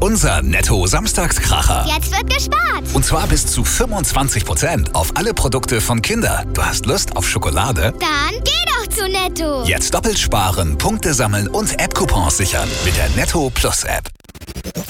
Unser Netto-Samstagskracher. Jetzt wird gespart. Und zwar bis zu 25% auf alle Produkte von Kinder. Du hast Lust auf Schokolade? Dann geh doch zu Netto. Jetzt doppelt sparen, Punkte sammeln und App-Coupons sichern mit der Netto Plus App.